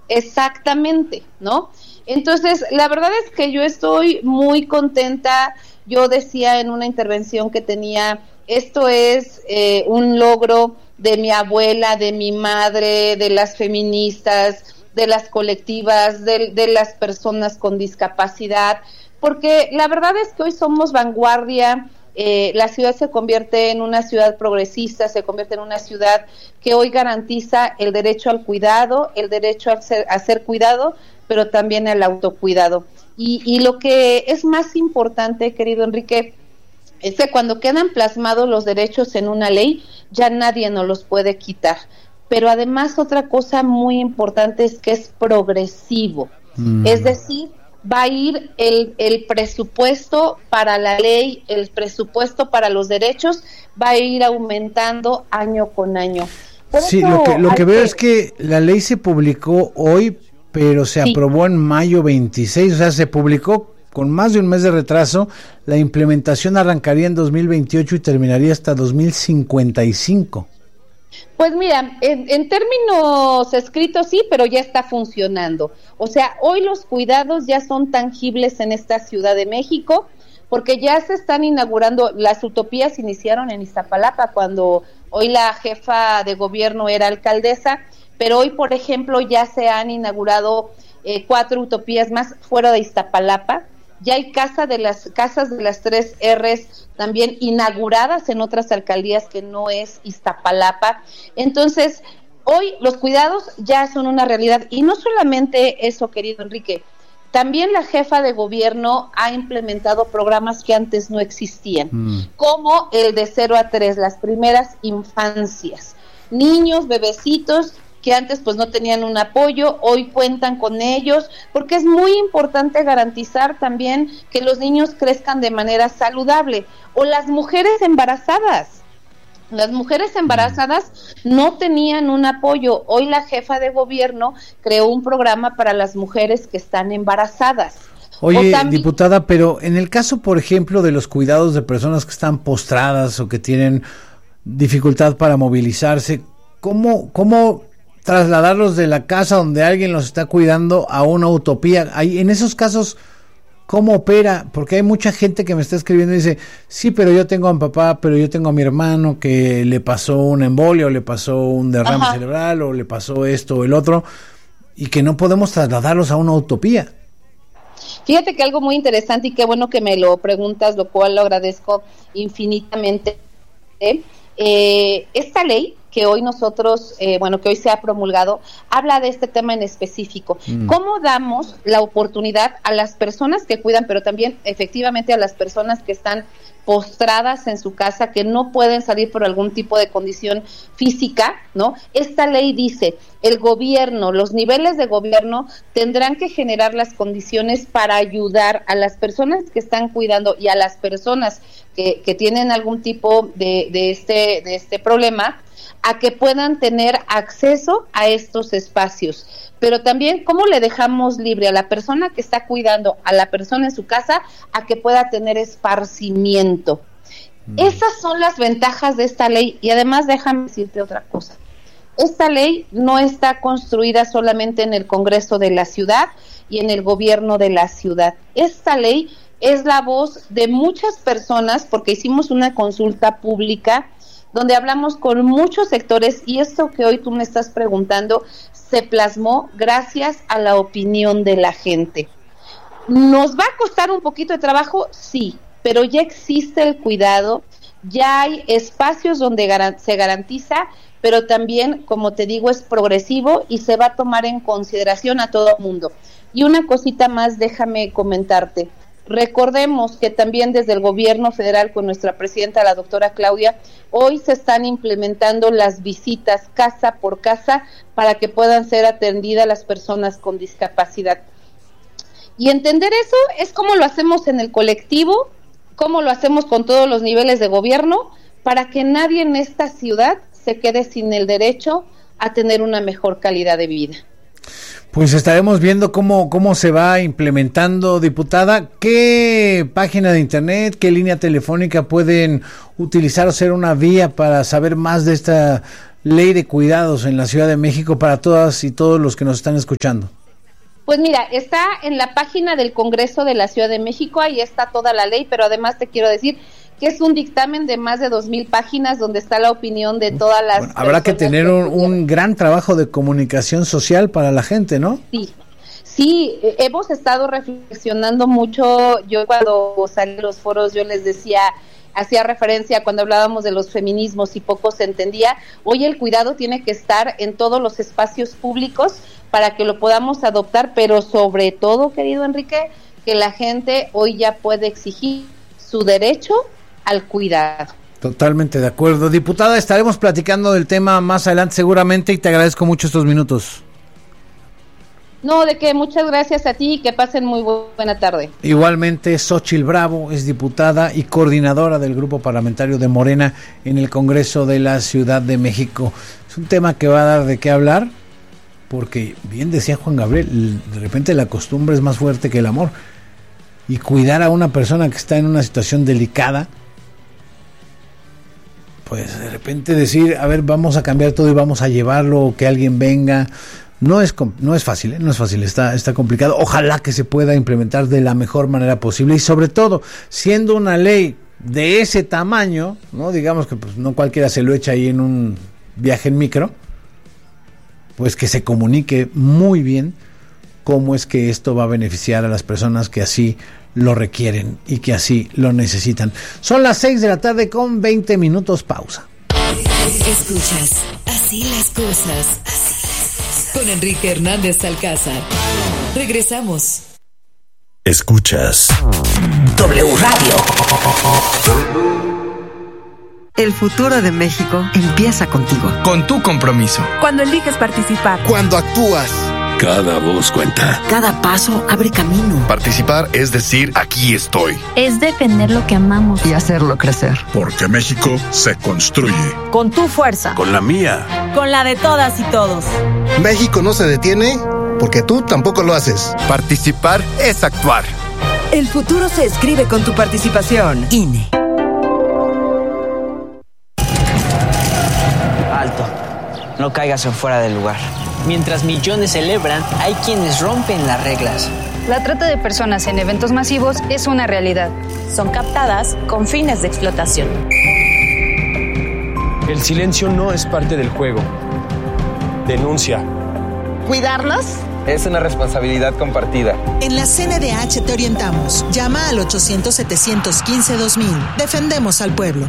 exactamente, ¿no? Entonces, la verdad es que yo estoy muy contenta. Yo decía en una intervención que tenía, esto es un logro de mi abuela, de mi madre, de las feministas, de las colectivas, de las personas con discapacidad, porque la verdad es que hoy somos vanguardia. La ciudad se convierte en una ciudad progresista, se convierte en una ciudad que hoy garantiza el derecho al cuidado, el derecho a ser cuidado, pero también al autocuidado. Y lo que es más importante, querido Enrique, es que cuando quedan plasmados los derechos en una ley, ya nadie nos los puede quitar. Pero además otra cosa muy importante es que es progresivo. Es decir, va a ir el presupuesto para la ley, el presupuesto para los derechos, va a ir aumentando año con año. Sí, lo que veo es que la ley se publicó hoy, pero se aprobó en mayo 26, o sea, se publicó con más de un mes de retraso. La implementación arrancaría en 2028 y terminaría hasta 2055. Pues mira, en términos escritos sí, pero ya está funcionando. O sea, hoy los cuidados ya son tangibles en esta Ciudad de México, porque ya se están inaugurando. Las utopías iniciaron en Iztapalapa, cuando hoy la jefa de gobierno era alcaldesa, pero hoy, por ejemplo, ya se han inaugurado 4 utopías más fuera de Iztapalapa. Ya hay casas de las 3 R's también inauguradas en otras alcaldías que no es Iztapalapa. Entonces, hoy los cuidados ya son una realidad. Y no solamente eso, querido Enrique, también la jefa de gobierno ha implementado programas que antes no existían, como el de 0 a 3, las primeras infancias. Niños, bebecitos, que antes pues no tenían un apoyo, hoy cuentan con ellos, porque es muy importante garantizar también que los niños crezcan de manera saludable. O las mujeres embarazadas. Las mujeres embarazadas no tenían un apoyo. Hoy la jefa de gobierno creó un programa para las mujeres que están embarazadas. Oye, diputada, pero en el caso, por ejemplo, de los cuidados de personas que están postradas o que tienen dificultad para movilizarse, ¿cómo trasladarlos de la casa donde alguien los está cuidando a una utopía? En esos casos, ¿cómo opera? Porque hay mucha gente que me está escribiendo y dice, sí, pero yo tengo a mi papá, pero yo tengo a mi hermano que le pasó un embolio, o le pasó un derrame cerebral, o le pasó esto o el otro, y que no podemos trasladarlos a una utopía. Fíjate que algo muy interesante, y qué bueno que me lo preguntas, lo cual lo agradezco infinitamente. Esta ley que hoy nosotros, que hoy se ha promulgado, habla de este tema en específico. ¿Cómo damos la oportunidad a las personas que cuidan, pero también efectivamente a las personas que están postradas en su casa, que no pueden salir por algún tipo de condición física, ¿no? Esta ley dice, el gobierno, los niveles de gobierno tendrán que generar las condiciones para ayudar a las personas que están cuidando y a las personas que tienen algún tipo de este problema, a que puedan tener acceso a estos espacios. Pero también, ¿cómo le dejamos libre a la persona que está cuidando, a la persona en su casa, a que pueda tener esparcimiento? Esas son las ventajas de esta ley. Y además, déjame decirte otra cosa. Esta ley no está construida solamente en el Congreso de la ciudad y en el gobierno de la ciudad. Esta ley es la voz de muchas personas, porque hicimos una consulta pública donde hablamos con muchos sectores, y esto que hoy tú me estás preguntando se plasmó gracias a la opinión de la gente. ¿Nos va a costar un poquito de trabajo? Sí, pero ya existe el cuidado, ya hay espacios donde se garantiza, pero también, como te digo, es progresivo y se va a tomar en consideración a todo el mundo. Y una cosita más, déjame comentarte. Recordemos que también desde el gobierno federal, con nuestra presidenta, la doctora Claudia, hoy se están implementando las visitas casa por casa para que puedan ser atendidas las personas con discapacidad. Y entender eso es cómo lo hacemos en el colectivo, cómo lo hacemos con todos los niveles de gobierno, para que nadie en esta ciudad se quede sin el derecho a tener una mejor calidad de vida. Pues estaremos viendo cómo se va implementando, diputada. ¿Qué página de internet, qué línea telefónica pueden utilizar o ser una vía para saber más de esta ley de cuidados en la Ciudad de México para todas y todos los que nos están escuchando? Pues mira, está en la página del Congreso de la Ciudad de México, ahí está toda la ley, pero además te quiero decir que es un dictamen de más de 2,000 páginas donde está la opinión de todas las personas. Habrá que tener un gran trabajo de comunicación social para la gente, ¿no? Sí, hemos estado reflexionando mucho. Yo cuando salí de los foros, yo les decía, hacía referencia cuando hablábamos de los feminismos y poco se entendía. Hoy el cuidado tiene que estar en todos los espacios públicos para que lo podamos adoptar, pero sobre todo, querido Enrique, que la gente hoy ya puede exigir su derecho al cuidado. Totalmente de acuerdo. Diputada, estaremos platicando del tema más adelante seguramente y te agradezco mucho estos minutos. No, de qué, muchas gracias a ti y que pasen muy buena tarde. Igualmente, Xóchitl Bravo es diputada y coordinadora del grupo parlamentario de Morena en el Congreso de la Ciudad de México. Es un tema que va a dar de qué hablar, porque bien decía Juan Gabriel, de repente la costumbre es más fuerte que el amor. Y cuidar a una persona que está en una situación delicada, pues de repente decir, a ver, vamos a cambiar todo y vamos a llevarlo, o que alguien venga, no es fácil, no es fácil, está complicado. Ojalá que se pueda implementar de la mejor manera posible y sobre todo, siendo una ley de ese tamaño, no digamos que pues no cualquiera se lo echa ahí en un viaje en micro, pues que se comunique muy bien cómo es que esto va a beneficiar a las personas que así lo requieren y que así lo necesitan. Son las 6 de la tarde con 20 minutos, pausa. Escuchas Así las cosas con Enrique Hernández Alcázar. Regresamos. Escuchas W Radio. El futuro de México empieza contigo. Con tu compromiso. Cuando eliges participar. Cuando actúas. Cada voz cuenta. Cada paso abre camino. Participar es decir, aquí estoy. Es defender lo que amamos Y hacerlo crecer. Porque México se construye. Con tu fuerza. Con la mía. Con la de todas y todos. México no se detiene porque tú tampoco lo haces. Participar es actuar. El futuro se escribe con tu participación. INE. Alto. No caigas en fuera del lugar. Mientras millones celebran, hay quienes rompen las reglas. La trata de personas en eventos masivos es una realidad. Son captadas con fines de explotación. El silencio no es parte del juego. Denuncia. ¿Cuidarnos? Es una responsabilidad compartida. En la CNDH te orientamos. Llama al 800-715-2000. Defendemos al pueblo.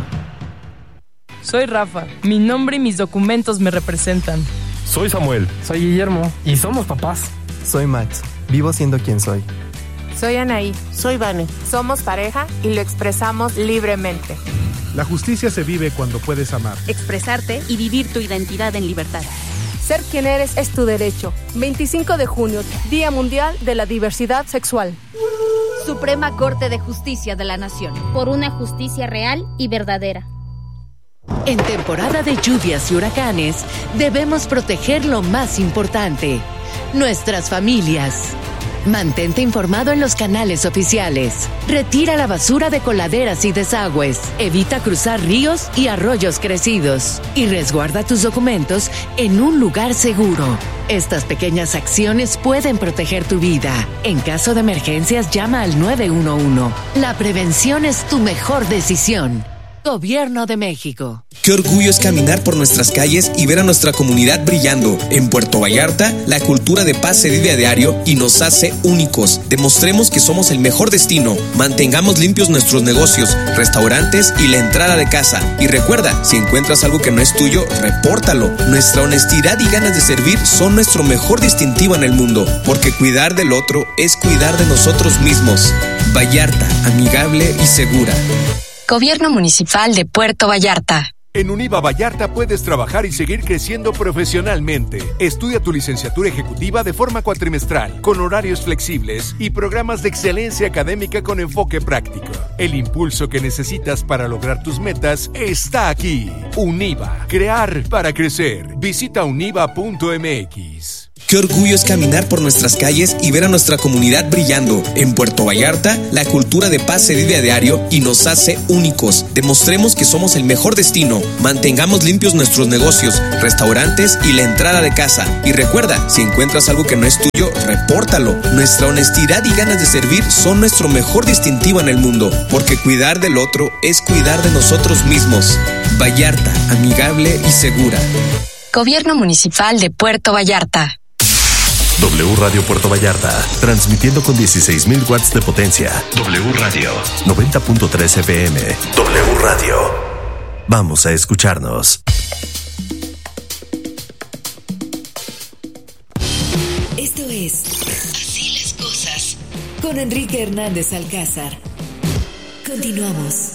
Soy Rafa. Mi nombre y mis documentos me representan. Soy Samuel. Soy Guillermo. Y somos papás. Soy Max. Vivo siendo quien soy. Soy Anaí. Soy Vane. Somos pareja y lo expresamos libremente. La justicia se vive cuando puedes amar. Expresarte y vivir tu identidad en libertad. Ser quien eres es tu derecho. 25 de junio, Día Mundial de la Diversidad Sexual. Suprema Corte de Justicia de la Nación. Por una justicia real y verdadera. En temporada de lluvias y huracanes, debemos proteger lo más importante, nuestras familias. Mantente informado en los canales oficiales. Retira la basura de coladeras y desagües. Evita cruzar ríos y arroyos crecidos. Y resguarda tus documentos en un lugar seguro. Estas pequeñas acciones pueden proteger tu vida. En caso de emergencias, llama al 911. La prevención es tu mejor decisión. Gobierno de México. Qué orgullo es caminar por nuestras calles y ver a nuestra comunidad brillando. En Puerto Vallarta, la cultura de paz se vive a diario y nos hace únicos. Demostremos que somos el mejor destino. Mantengamos limpios nuestros negocios, restaurantes y la entrada de casa. Y recuerda, si encuentras algo que no es tuyo, repórtalo. Nuestra honestidad y ganas de servir son nuestro mejor distintivo en el mundo, porque cuidar del otro es cuidar de nosotros mismos. Vallarta, amigable y segura. Gobierno Municipal de Puerto Vallarta. En Univa Vallarta puedes trabajar y seguir creciendo profesionalmente. Estudia tu licenciatura ejecutiva de forma cuatrimestral, con horarios flexibles y programas de excelencia académica con enfoque práctico. El impulso que necesitas para lograr tus metas está aquí. Univa, crear para crecer. Visita univa.mx. Qué orgullo es caminar por nuestras calles y ver a nuestra comunidad brillando. En Puerto Vallarta, la cultura de paz se vive a diario y nos hace únicos. Demostremos que somos el mejor destino. Mantengamos limpios nuestros negocios, restaurantes y la entrada de casa. Y recuerda, si encuentras algo que no es tuyo, repórtalo. Nuestra honestidad y ganas de servir son nuestro mejor distintivo en el mundo, porque cuidar del otro es cuidar de nosotros mismos. Vallarta, amigable y segura. Gobierno Municipal de Puerto Vallarta. W Radio Puerto Vallarta, transmitiendo con 16,000 watts de potencia. W Radio, 90.3 FM. W Radio. Vamos a escucharnos. Esto es Así las cosas, con Enrique Hernández Alcázar. Continuamos.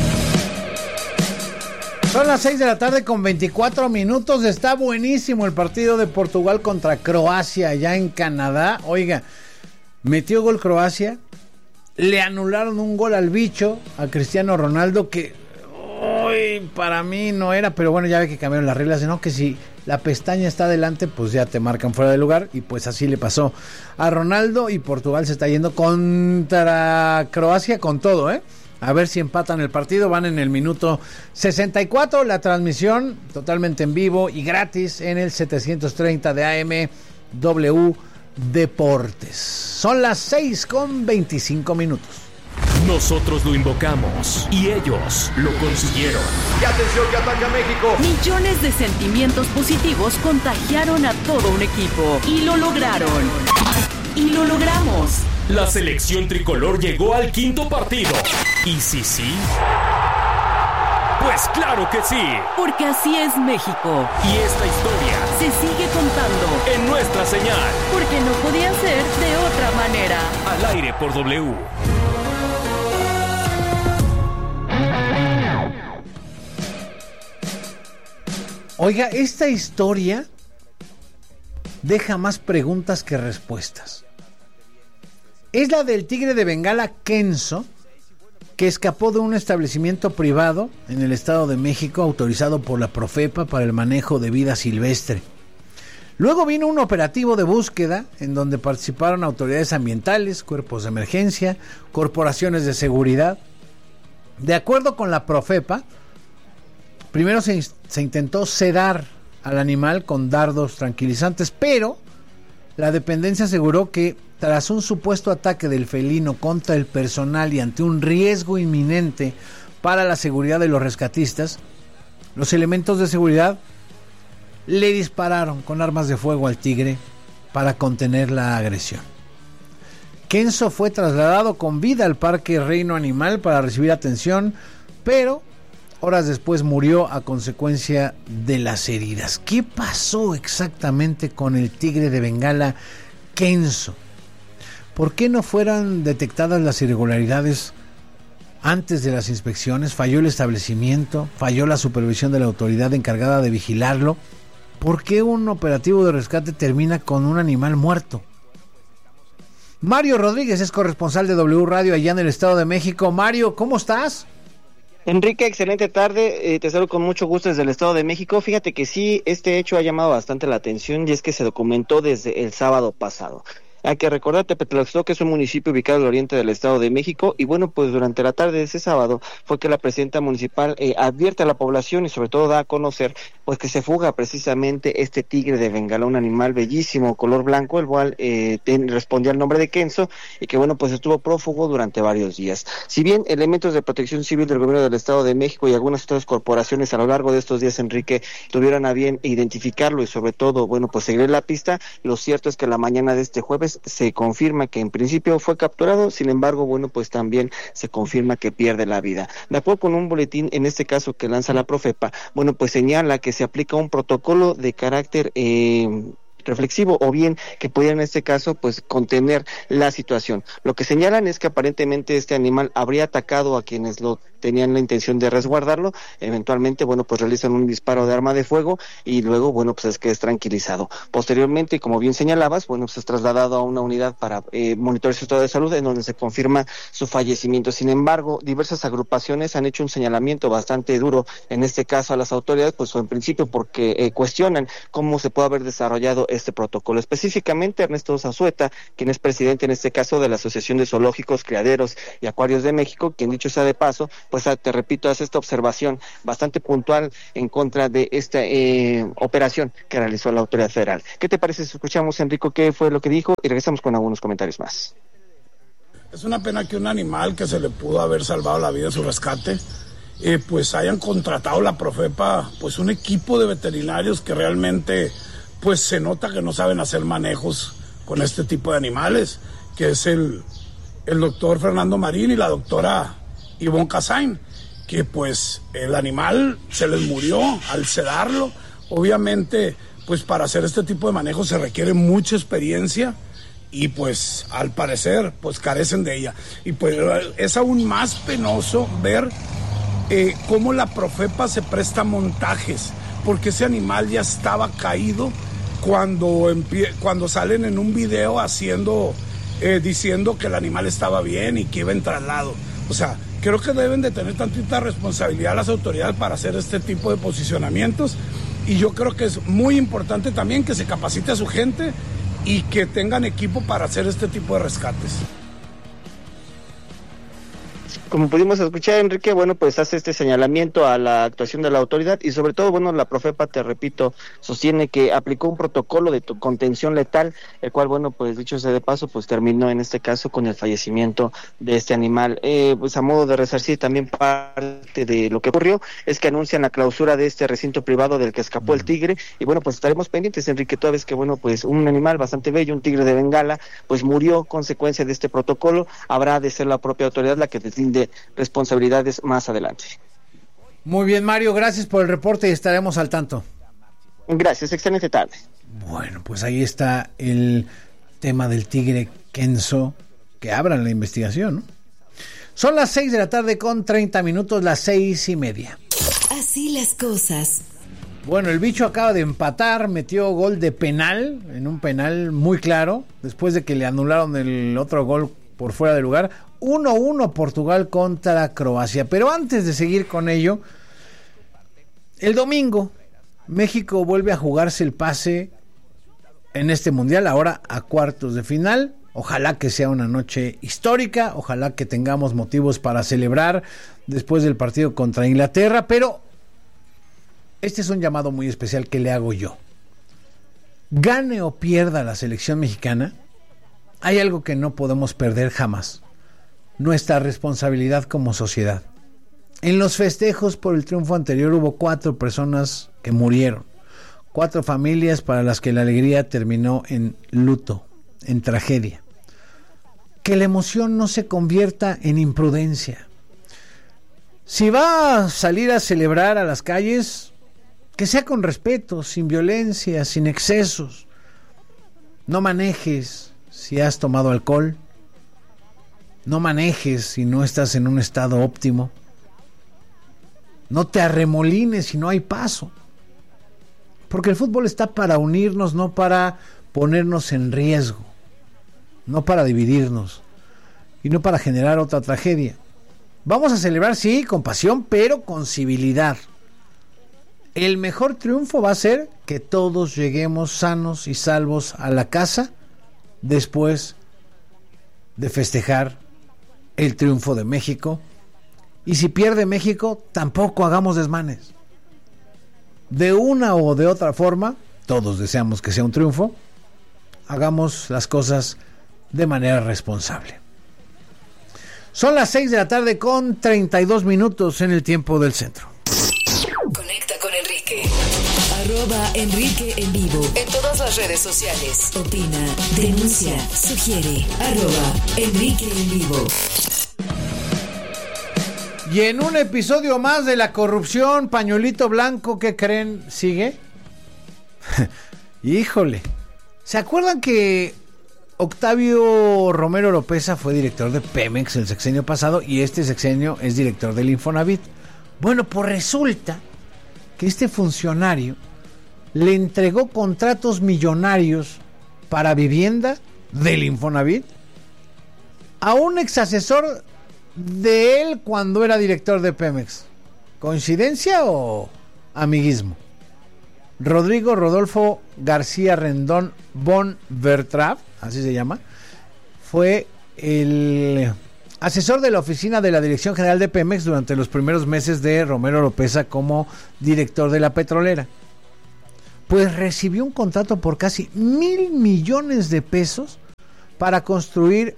Son las 6 de la tarde con 24 minutos. Está buenísimo el partido de Portugal contra Croacia allá en Canadá. Oiga, metió gol Croacia. Le anularon un gol al bicho, a Cristiano Ronaldo, que para mí no era. Pero bueno, ya ve que cambiaron las reglas. No, que si la pestaña está adelante, pues ya te marcan fuera de lugar. Y pues así le pasó a Ronaldo. Y Portugal se está yendo contra Croacia con todo, A ver si empatan el partido. Van en el minuto 64. La transmisión totalmente en vivo y gratis en el 730 de AM W Deportes. Son las 6 con 25 minutos. Nosotros lo invocamos y ellos lo consiguieron. Y atención que ataca México. Millones de sentimientos positivos contagiaron a todo un equipo y lo lograron. Y lo logramos. La selección tricolor llegó al quinto partido. ¿Y sí? Pues claro que sí. Porque así es México. Y esta historia se sigue contando en nuestra señal. Porque no podía ser de otra manera. Al aire por W. Oiga, esta historia deja más preguntas que respuestas. Es la del tigre de Bengala Kenzo, que escapó de un establecimiento privado en el Estado de México autorizado por la Profepa para el manejo de vida silvestre. Luego vino un operativo de búsqueda en donde participaron autoridades ambientales, cuerpos de emergencia, corporaciones de seguridad. De acuerdo con la Profepa, primero se intentó sedar al animal con dardos tranquilizantes, pero la dependencia aseguró que tras un supuesto ataque del felino contra el personal y ante un riesgo inminente para la seguridad de los rescatistas, los elementos de seguridad le dispararon con armas de fuego al tigre para contener la agresión. Kenzo fue trasladado con vida al Parque Reino Animal para recibir atención, pero horas después murió a consecuencia de las heridas. ¿Qué pasó exactamente con el tigre de Bengala Kenzo? ¿Por qué no fueran detectadas las irregularidades antes de las inspecciones? ¿Falló el establecimiento? ¿Falló la supervisión de la autoridad encargada de vigilarlo? ¿Por qué un operativo de rescate termina con un animal muerto? Mario Rodríguez es corresponsal de W Radio allá en el Estado de México. Mario, ¿cómo estás? Enrique, excelente tarde, te saludo con mucho gusto desde el Estado de México. Fíjate que sí, este hecho ha llamado bastante la atención y es que se documentó desde el sábado pasado. Hay que recordar, Tepetlaxtla, que es un municipio ubicado al oriente del Estado de México, y bueno, pues durante la tarde de ese sábado fue que la presidenta municipal advierte a la población y sobre todo da a conocer pues que se fuga precisamente este tigre de Bengala, un animal bellísimo, color blanco, el cual respondía al nombre de Kenzo, y que bueno, pues estuvo prófugo durante varios días. Si bien elementos de protección civil del gobierno del Estado de México y algunas otras corporaciones a lo largo de estos días, Enrique, tuvieron a bien identificarlo y sobre todo, bueno, pues seguir la pista, lo cierto es que la mañana de este jueves se confirma que en principio fue capturado, sin embargo, bueno, pues también se confirma que pierde la vida. De acuerdo con un boletín, en este caso que lanza la Profepa, bueno, pues señala que se aplica un protocolo de carácter reflexivo o bien que pudiera en este caso pues contener la situación. Lo que señalan es que aparentemente este animal habría atacado a quienes lo tenían la intención de resguardarlo. Eventualmente, bueno, pues realizan un disparo de arma de fuego y luego, bueno, pues es que es tranquilizado. Posteriormente, como bien señalabas, bueno, pues es trasladado a una unidad para monitorear su estado de salud, en donde se confirma su fallecimiento. Sin embargo, diversas agrupaciones han hecho un señalamiento bastante duro, en este caso a las autoridades, pues en principio porque cuestionan cómo se puede haber desarrollado este protocolo. Específicamente, Ernesto Zazueta, quien es presidente en este caso de la Asociación de Zoológicos, Criaderos y Acuarios de México, quien dicho sea de paso, pues te repito, hace esta observación bastante puntual en contra de esta operación que realizó la autoridad federal. ¿Qué te parece si escuchamos, Enrico, qué fue lo que dijo y regresamos con algunos comentarios más? Es una pena que un animal que se le pudo haber salvado la vida en su rescate, pues hayan contratado la Profepa, pues un equipo de veterinarios que realmente, pues se nota que no saben hacer manejos con este tipo de animales, que es el doctor Fernando Marín y la doctora Ivonne Casain, que pues el animal se les murió al sedarlo. Obviamente, pues para hacer este tipo de manejo se requiere mucha experiencia y pues al parecer pues carecen de ella. Y pues es aún más penoso ver cómo la Profepa se presta montajes, porque ese animal ya estaba caído cuando salen en un video diciendo que el animal estaba bien y que iba en traslado. O sea, creo que deben de tener tantita responsabilidad las autoridades para hacer este tipo de posicionamientos, y yo creo que es muy importante también que se capacite a su gente y que tengan equipo para hacer este tipo de rescates. Como pudimos escuchar, Enrique, bueno, pues hace este señalamiento a la actuación de la autoridad y sobre todo, bueno, la Profepa, te repito, sostiene que aplicó un protocolo de contención letal, el cual, bueno, pues dicho sea de paso, pues terminó en este caso con el fallecimiento de este animal. Pues a modo de resarcir también parte de lo que ocurrió, es que anuncian la clausura de este recinto privado del que escapó el tigre y bueno, pues estaremos pendientes, Enrique, toda vez que, bueno, pues un animal bastante bello, un tigre de Bengala, pues murió consecuencia de este protocolo. Habrá de ser la propia autoridad la que deslinde responsabilidades más adelante. Muy bien, Mario, gracias por el reporte y estaremos al tanto. Gracias, excelente tarde. Bueno, pues ahí está el tema del tigre Kenzo, que abran la investigación, ¿no? Son las 6 de la tarde con 30 minutos, las 6:30. Así las cosas. Bueno, el bicho acaba de empatar, metió gol de penal, en un penal muy claro, después de que le anularon el otro gol por fuera de lugar. 1-1 Portugal contra Croacia. Pero antes de seguir con ello, el domingo México vuelve a jugarse el pase en este mundial, ahora a cuartos de final. Ojalá que sea una noche histórica, ojalá que tengamos motivos para celebrar después del partido contra Inglaterra, pero este es un llamado muy especial que le hago yo. Gane o pierda la selección mexicana, hay algo que no podemos perder jamás: nuestra responsabilidad como sociedad. En los festejos por el triunfo anterior hubo 4 personas que murieron, 4 familias para las que la alegría terminó en luto, en tragedia. Que la emoción no se convierta en imprudencia. Si va a salir a celebrar a las calles, que sea con respeto, sin violencia, sin excesos. No manejes si has tomado alcohol. No manejes si no estás en un estado óptimo. No te arremolines si no hay paso. Porque el fútbol está para unirnos, no para ponernos en riesgo. No para dividirnos. Y no para generar otra tragedia. Vamos a celebrar, sí, con pasión, pero con civilidad. El mejor triunfo va a ser que todos lleguemos sanos y salvos a la casa después de festejar el triunfo de México. Y si pierde México, tampoco hagamos desmanes. De una o de otra forma, todos deseamos que sea un triunfo, hagamos las cosas de manera responsable. Son las 6 de la tarde con 32 minutos en el tiempo del centro. Conecta con Enrique. @Enrique en vivo. En todas las redes sociales. Opina, denuncia, sugiere. @Enrique en vivo. Y en un episodio más de la corrupción, pañuelito blanco, ¿qué creen? ¿Sigue? Híjole. ¿Se acuerdan que Octavio Romero Oropeza fue director de Pemex el sexenio pasado y este sexenio es director del Infonavit. Bueno, pues resulta que este funcionario le entregó contratos millonarios para vivienda del Infonavit a un exasesor de él cuando era director de Pemex. ¿Coincidencia o amiguismo? Rodolfo García Rendón von Bertrap, así se llama, fue el asesor de la oficina de la Dirección General de Pemex durante los primeros meses de Romero Oropeza como director de la petrolera. Pues recibió un contrato por casi 1,000 millones de pesos para construir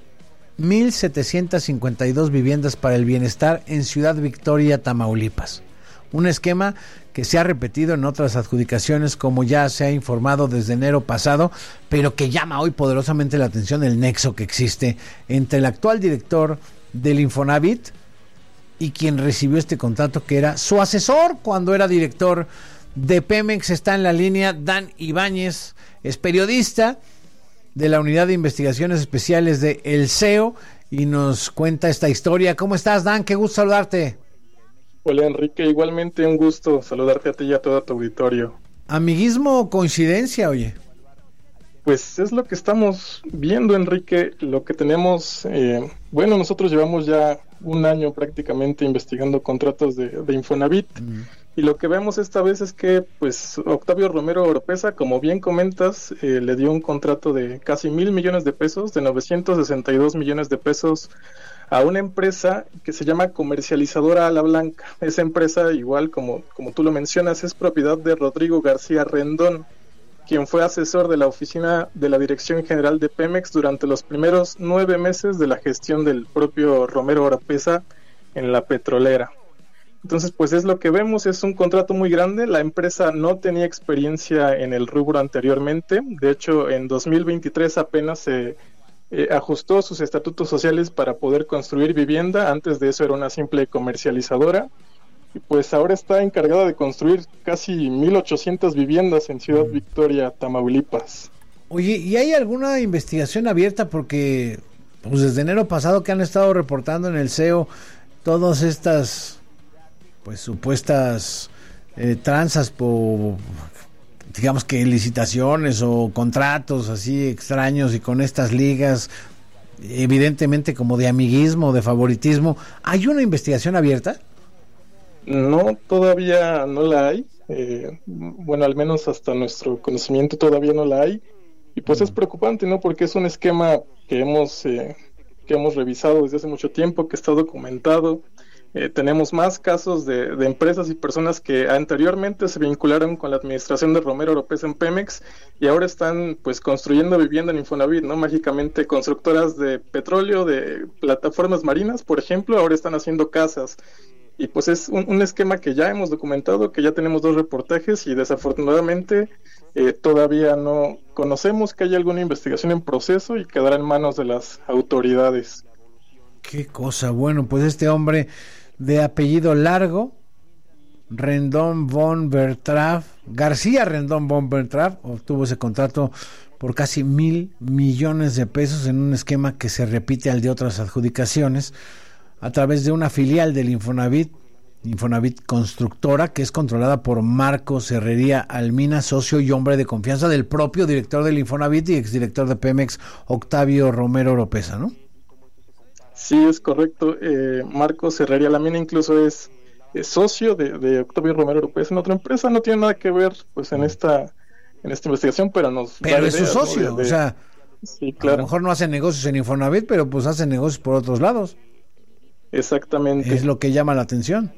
1,752 viviendas para el bienestar en Ciudad Victoria, Tamaulipas. Un esquema que se ha repetido en otras adjudicaciones, como ya se ha informado desde enero pasado, pero que llama hoy poderosamente la atención el nexo que existe entre el actual director del Infonavit y quien recibió este contrato, que era su asesor cuando era director de Pemex. Está en la línea Dan Ibáñez, es periodista de la Unidad de Investigaciones Especiales de El CEO y nos cuenta esta historia. ¿Cómo estás, Dan? Qué gusto saludarte. Hola, Enrique, igualmente un gusto saludarte a ti y a todo tu auditorio. ¿Amiguismo o coincidencia, oye? Pues es lo que estamos viendo, Enrique, lo que tenemos. Bueno, nosotros llevamos ya un año prácticamente investigando contratos de Infonavit. Y lo que vemos esta vez es que pues Octavio Romero Oropeza, como bien comentas, le dio un contrato de casi 1,000 millones de pesos, de 962 millones de pesos, a una empresa que se llama Comercializadora A La Blanca. Esa empresa, igual como tú lo mencionas, es propiedad de Rodrigo García Rendón, quien fue asesor de la oficina de la Dirección General de Pemex durante los primeros 9 meses de la gestión del propio Romero Oropeza en la petrolera. Entonces, pues es lo que vemos, es un contrato muy grande. La empresa no tenía experiencia en el rubro anteriormente. De hecho, en 2023 apenas se ajustó sus estatutos sociales para poder construir vivienda. Antes de eso era una simple comercializadora. Y pues ahora está encargada de construir casi 1,800 viviendas en Ciudad Victoria, Tamaulipas. Oye, ¿y hay alguna investigación abierta? Porque pues desde enero pasado que han estado reportando en el CEO todas estas pues supuestas tranzas por, digamos que licitaciones o contratos así extraños y con estas ligas evidentemente como de amiguismo, de favoritismo. ¿Hay una investigación abierta? No, todavía no la hay. Bueno, al menos hasta nuestro conocimiento todavía no la hay. Y pues es preocupante, ¿no? Porque es un esquema que hemos revisado desde hace mucho tiempo, que está documentado. Tenemos más casos de empresas y personas que anteriormente se vincularon con la administración de Romero Oropeza en Pemex y ahora están pues construyendo vivienda en Infonavit, ¿no? Mágicamente constructoras de petróleo, de plataformas marinas, por ejemplo, ahora están haciendo casas. Y pues es un esquema que ya hemos documentado, que ya tenemos 2 reportajes y desafortunadamente todavía no conocemos que haya alguna investigación en proceso y quedará en manos de las autoridades. Qué cosa. Bueno, pues este hombre de apellido largo, Rendón von Bertrap, García Rendón von Bertrap, obtuvo ese contrato por casi 1,000 millones de pesos en un esquema que se repite al de otras adjudicaciones a través de una filial del Infonavit Constructora, que es controlada por Marcos Herrería Almina, socio y hombre de confianza del propio director del Infonavit y exdirector de Pemex, Octavio Romero Oropeza, ¿no? Sí, es correcto. Marcos Herrería Almina incluso es socio de Octavio Romero Oropeza en otra empresa. No tiene nada que ver pues en esta investigación, pero es su socio, ¿no? O sea, sí, claro. A lo mejor no hace negocios en Infonavit, pero pues hace negocios por otros lados. Exactamente. Es lo que llama la atención.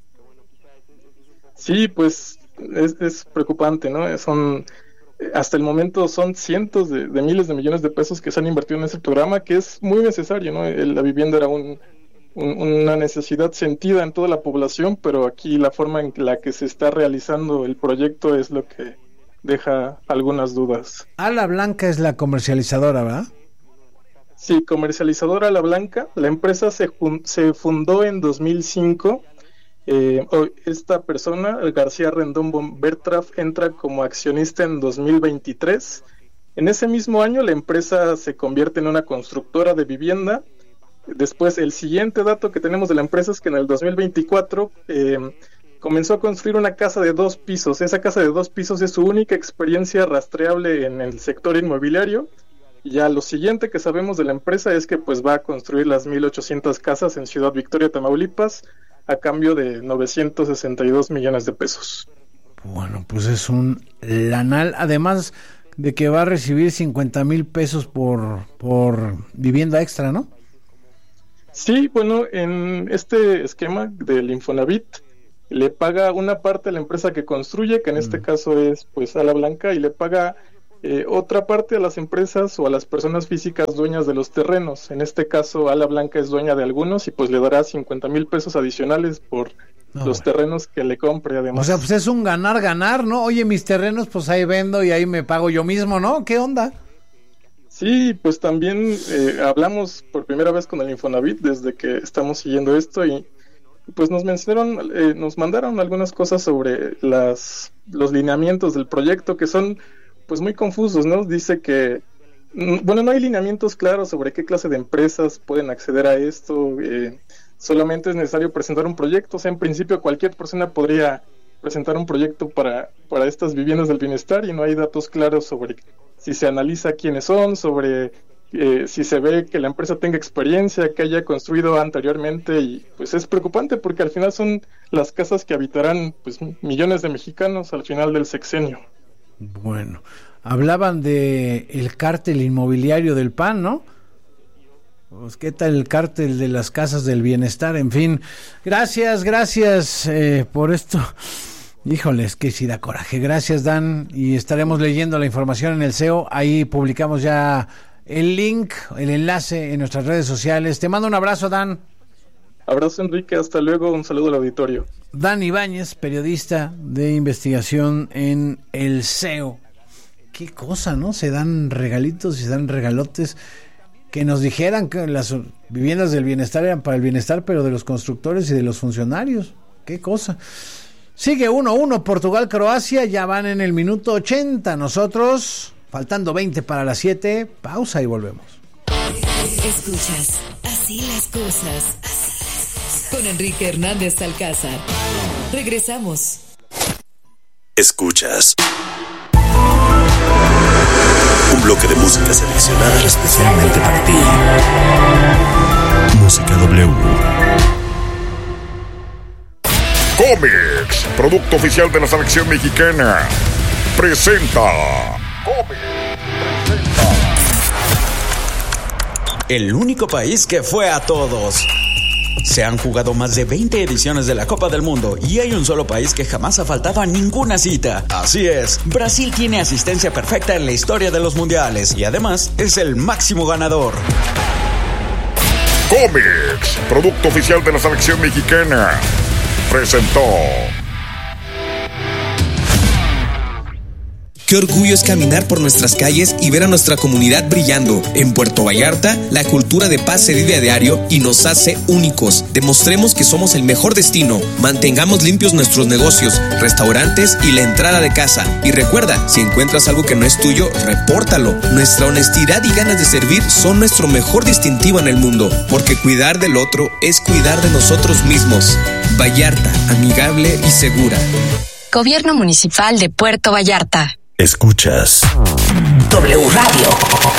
Sí, pues es preocupante, ¿no? Hasta el momento son cientos de miles de millones de pesos que se han invertido en ese programa, que es muy necesario, ¿no? La vivienda era una necesidad sentida en toda la población, pero aquí la forma en la que se está realizando el proyecto es lo que deja algunas dudas. A La Blanca es la comercializadora, ¿verdad? Sí, Comercializadora A La Blanca. La empresa se fundó en 2005. Esta persona, García Rendón von Bertrap, entra como accionista en 2023 En ese mismo año la empresa se convierte en una constructora de vivienda. Después, el siguiente dato que tenemos de la empresa es que en el 2024 comenzó a construir una casa de 2 pisos. Esa casa de 2 pisos es su única experiencia rastreable en el sector inmobiliario. Y ya lo siguiente que sabemos de la empresa es que pues va a construir las 1,800 casas en Ciudad Victoria, Tamaulipas, a cambio de 962 millones de pesos. Bueno, pues es un lanal, además de que va a recibir 50,000 pesos por vivienda extra, ¿no? Sí, bueno, en este esquema del Infonavit le paga una parte a la empresa que construye, que en este caso es pues Ala Blanca, y le paga otra parte a las empresas o a las personas físicas dueñas de los terrenos. En este caso Ala Blanca es dueña de algunos y pues le dará 50,000 pesos adicionales por los terrenos que le compre además. O sea, pues es un ganar, ¿no? Oye, mis terrenos pues ahí vendo y ahí me pago yo mismo, ¿no? ¿Qué onda? Sí, pues también hablamos por primera vez con el Infonavit desde que estamos siguiendo esto y pues nos mandaron algunas cosas sobre los lineamientos del proyecto que son pues muy confusos, ¿no? Dice que, bueno, no hay lineamientos claros sobre qué clase de empresas pueden acceder a esto, solamente es necesario presentar un proyecto, o sea, en principio cualquier persona podría presentar un proyecto para estas viviendas del bienestar y no hay datos claros sobre si se analiza quiénes son, sobre si se ve que la empresa tenga experiencia, que haya construido anteriormente y pues es preocupante porque al final son las casas que habitarán pues millones de mexicanos al final del sexenio. Bueno, hablaban de el cártel inmobiliario del PAN, ¿no? Pues qué tal el cártel de las casas del bienestar, en fin. Gracias por esto. Híjoles, que sí da coraje. Gracias, Dan, y estaremos leyendo la información en el SEO. Ahí publicamos ya el link, el enlace en nuestras redes sociales. Te mando un abrazo, Dan. Abrazo, Enrique, hasta luego, un saludo al auditorio. Dan Ibáñez, periodista de investigación en el SEO. Qué cosa, ¿no? Se dan regalitos y se dan regalotes. Que nos dijeran que las viviendas del bienestar eran para el bienestar, pero de los constructores y de los funcionarios. Qué cosa. Sigue 1-1 Portugal-Croacia, ya van en el minuto 80. Nosotros, faltando 20 para las 7, pausa y volvemos. Escuchas, así las cosas. Con Enrique Hernández Alcázar. Regresamos. Escuchas un bloque de música seleccionada especialmente para ti. Música W. Comex, producto oficial de la selección mexicana, presenta. El único país que fue a todos. Se han jugado más de 20 ediciones de la Copa del Mundo y hay un solo país que jamás ha faltado a ninguna cita. Así es, Brasil tiene asistencia perfecta en la historia de los mundiales y además es el máximo ganador. Comex, producto oficial de la selección mexicana, presentó. Qué orgullo es caminar por nuestras calles y ver a nuestra comunidad brillando. En Puerto Vallarta, la cultura de paz se vive a diario y nos hace únicos. Demostremos que somos el mejor destino. Mantengamos limpios nuestros negocios, restaurantes y la entrada de casa. Y recuerda, si encuentras algo que no es tuyo, repórtalo. Nuestra honestidad y ganas de servir son nuestro mejor distintivo en el mundo, porque cuidar del otro es cuidar de nosotros mismos. Vallarta, amigable y segura. Gobierno Municipal de Puerto Vallarta. Escuchas W Radio.